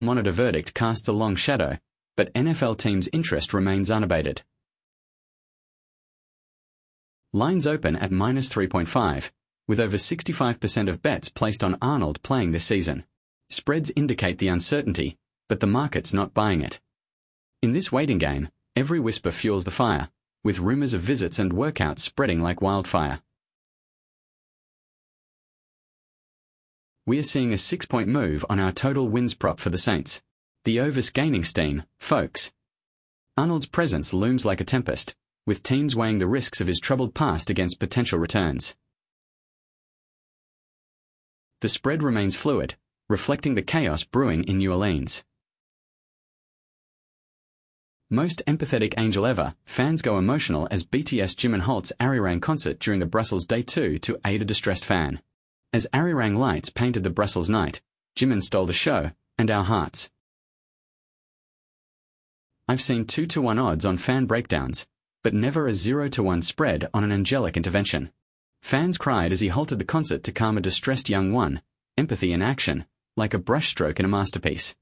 Monitor verdict casts a long shadow, but NFL teams' interest remains unabated. Lines open at -3.5, with over 65% of bets placed on Arnold playing this season. Spreads indicate the uncertainty, but the market's not buying it. In this waiting game, every whisper fuels the fire, with rumors of visits and workouts spreading like wildfire. We are seeing a 6-point move on our total wins prop for the Saints. The over's gaining steam, folks. Arnold's presence looms like a tempest, with teams weighing the risks of his troubled past against potential returns. The spread remains fluid, reflecting the chaos brewing in New Orleans. Most empathetic angel ever, fans go emotional as BTS Jimin halts Arirang concert during the Brussels Day 2 to aid a distressed fan. As Arirang lights painted the Brussels night, Jimin stole the show, and our hearts. I've seen 2-to-1 odds on fan breakdowns, but never a 0-to-1 spread on an angelic intervention. Fans cried as he halted the concert to calm a distressed young one, empathy in action, like a brushstroke in a masterpiece.